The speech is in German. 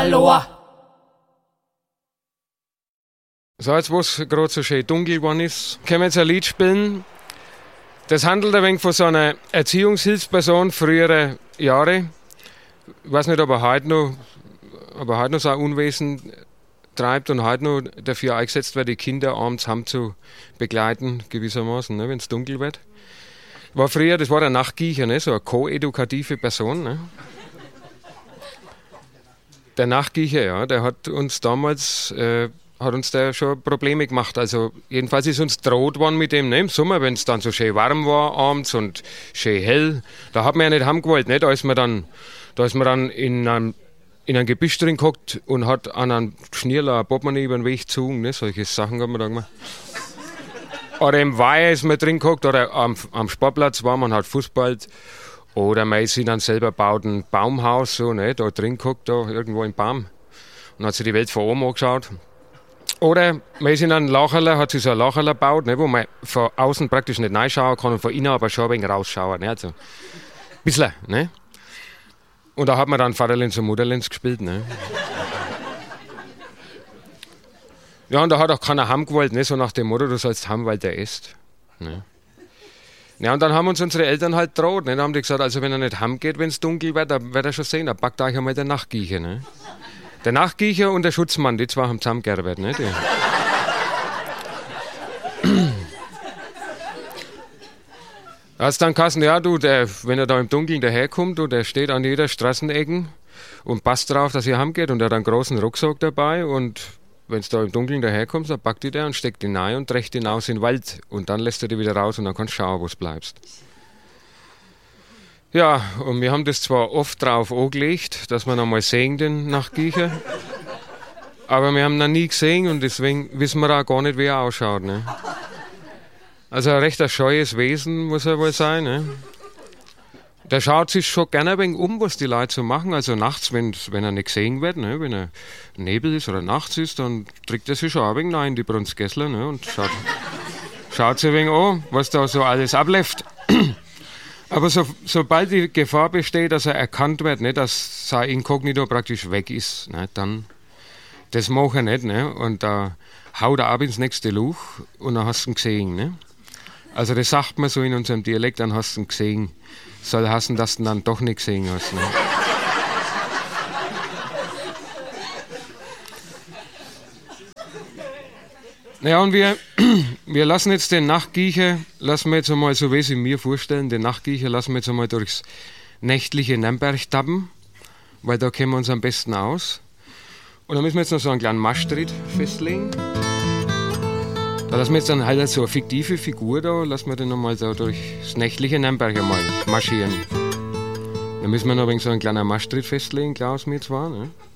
Aloha. So, jetzt wo es gerade so schön dunkel geworden ist, können wir jetzt ein Lied spielen. Das handelt ein wenig von so einer Erziehungshilfsperson früherer Jahre. Ich weiß nicht, ob er heute noch so ein Unwesen treibt und heute noch dafür eingesetzt wird, die Kinder abends heim zu begleiten, gewissermaßen, ne, wenn es dunkel wird. Das war der Nachtgiecher, ne, so eine koedukative Person. Ne. Der Nachtgiecher, ja, der hat uns damals da schon Probleme gemacht. Also jedenfalls ist uns droht worden mit dem, ne, im Sommer, wenn es dann so schön warm war abends und schön hell, da hat man ja nicht heimgewollt, ne, da ist man dann in einem Gebüsch drin gehockt und hat an einem Schnierler ein Portemonnaie über den Weg gezogen, ne, solche Sachen hat man da gemacht. Oder im Weiher ist man drin gehockt, oder am Sportplatz war man halt Fußball. Oder man ist in einem selber gebauten Baumhaus, so, ne, da drin gehockt, da irgendwo im Baum und hat sich die Welt von oben angeschaut. Oder man ist in einem Lacherler, hat sich so ein Lacherler gebaut, ne, wo man von außen praktisch nicht reinschauen kann und von innen aber schon ein wenig rausschauen. Ne, also ein bisschen, ne. Und da hat man dann Vaterlands und Mutterlands gespielt, ne. Ja, und da hat auch keiner heimgewollt, ne, so nach dem Motto, du sollst heim, weil der isst. Ne. Ja, und dann haben uns unsere Eltern halt droht, ne. Da haben die gesagt, also wenn er nicht heimgeht, wenn es dunkel wird, dann wird er schon sehen, da packt euch einmal der Nachtgiecher, ne. Der Nachtgiecher und der Schutzmann, die zwei haben zusammengearbeitet, ne. Da hat's dann geheißen, ja, wenn er da im Dunkeln daherkommt, der steht an jeder Straßenecke und passt drauf, dass er heimgeht, und er hat einen großen Rucksack dabei, und wenn es da im Dunkeln daherkommt, dann packt die der und steckt ihn rein und trägt ihn aus in den Wald, und dann lässt er die wieder raus und dann kannst du schauen, wo du bleibst. Ja, und wir haben das zwar oft drauf angelegt, dass wir noch mal sehen, den Nachtgiecher, aber wir haben ihn noch nie gesehen und deswegen wissen wir auch gar nicht, wie er ausschaut, ne? Also ein recht scheues Wesen muss er wohl sein, ne? Der schaut sich schon gerne ein wenig um, was die Leute so machen. Also nachts, wenn er nicht gesehen wird, ne? Wenn er Nebel ist oder nachts ist, dann trägt er sich schon ein wenig rein in die Brunstgessler, ne? Und schaut sich ein wenig an, was da so alles abläuft. Aber sobald die Gefahr besteht, dass er erkannt wird, ne? Dass sein Inkognito praktisch weg ist, ne? Dann, das macht er nicht, ne? Und da haut er ab ins nächste Loch und dann hast du ihn gesehen, ne? Also das sagt man so in unserem Dialekt, dann hast du ihn gesehen. Soll heißen, dass du ihn dann doch nicht gesehen hast. Ne? Naja, und wir lassen jetzt den Nachtgiecher, einmal, so wie ich mir vorstellen, den Nachtgiecher lassen wir jetzt einmal durchs nächtliche Nürnberg tappen, weil da kennen wir uns am besten aus. Und dann müssen wir jetzt noch so einen kleinen Marschtritt festlegen. Da lassen wir jetzt dann halt so eine fiktive Figur da, lassen wir den nochmal so durchs nächtliche Nürnberg einmal marschieren. Dann müssen wir noch ein wenig so einen kleinen Marschtritt festlegen, Klaus, mir zwar, ne?